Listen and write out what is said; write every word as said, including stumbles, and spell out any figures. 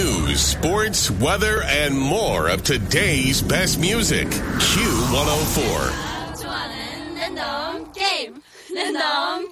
News, sports, weather, and more of today's best music. Q one oh four. 좋아하는 랜덤 게임. 랜덤